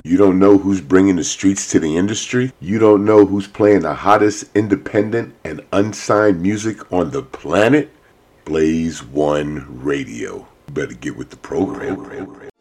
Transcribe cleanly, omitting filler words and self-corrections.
You don't know who's bringing the streets to the industry? You don't know who's playing the hottest independent and unsigned music on the planet? Blaze One Radio. You better get with the program.